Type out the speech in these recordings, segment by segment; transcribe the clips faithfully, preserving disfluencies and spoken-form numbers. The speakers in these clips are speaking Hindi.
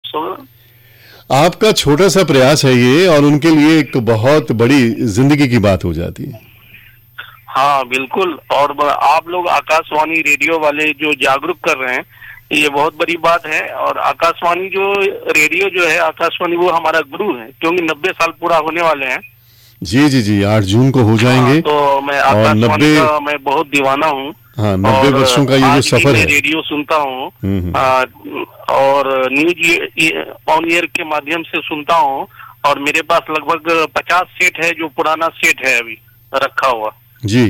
सो आपका छोटा सा प्रयास है ये, और उनके लिए एक बहुत बड़ी जिंदगी की बात हो जाती है। हाँ बिल्कुल, और ब- आप लोग आकाशवाणी रेडियो वाले जो जागरूक कर रहे हैं, ये बहुत बड़ी बात है। और आकाशवाणी जो रेडियो जो है, आकाशवाणी वो हमारा गुरु है, क्योंकि नब्बे साल पूरा होने वाले हैं। जी जी जी, आठ जून को हो हाँ, जाएंगे। तो मैं और आकाशवाणी नब्बे का मैं बहुत दीवाना हूँ। हाँ, नब्बे और वर्षों का ये जो आज भी सफर मैं है। रेडियो सुनता हूँ, हम्म, हम्म। आ, और न्यूज ऑन एयर के माध्यम से सुनता हूँ। और मेरे पास लगभग पचास सेट है, जो पुराना सेट है अभी रखा हुआ। जी,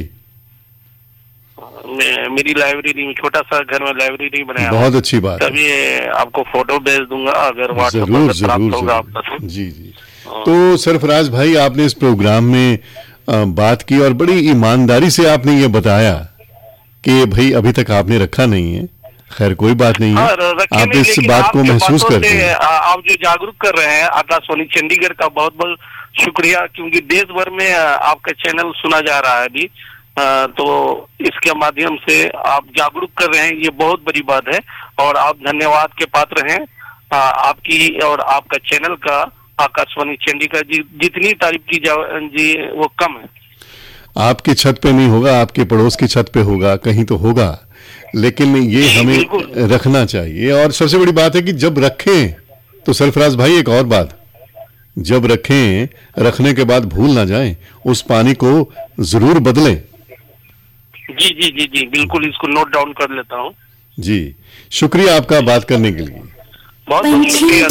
मैं मेरी लाइब्रेरी में, छोटा सा घर में लाइब्रेरी बनाया हूँ। बहुत अच्छी बात है। कभी आपको फोटो भेज दूंगा, अगर व्हाट्सएप जरूर पर प्राप्त जरूर होगा जरूर। आपका तो। जी जी। तो सरफराज भाई, आपने इस प्रोग्राम में अ, बात की और बड़ी ईमानदारी से आपने ये बताया कि भाई अभी तक आपने रखा नहीं है। खैर कोई बात नहीं है, हाँ, रखे आप नहीं, इस लेकिन बात को आपके महसूस बातों करते से हैं। आ, आप जो जागरूक कर रहे हैं, आकाशवाणी चंडीगढ़ का बहुत बहुत शुक्रिया, क्योंकि देश भर में आ, आपका चैनल सुना जा रहा है अभी। आ, तो इसके माध्यम से आप जागरूक कर रहे हैं, ये बहुत बड़ी बात है। और आप धन्यवाद के पात्र हैं। आ, आपकी और आपका चैनल का, आकाशवाणी चंडीगढ़ जी, जितनी तारीफ की जाए जी वो कम है। आपकी छत पे नहीं होगा, आपके पड़ोस की छत पे होगा, कहीं तो होगा, लेकिन ये जी, हमें बिल्कुल। रखना चाहिए। और सबसे बड़ी बात है कि जब रखें तो सरफराज भाई, एक और बात, जब रखें, रखने के बाद भूल ना जाएं, उस पानी को जरूर बदलें। जी जी जी जी बिल्कुल, इसको नोट डाउन कर लेता हूँ। जी, शुक्रिया आपका बात करने के लिए। बहुत बहुत शुक्रिया।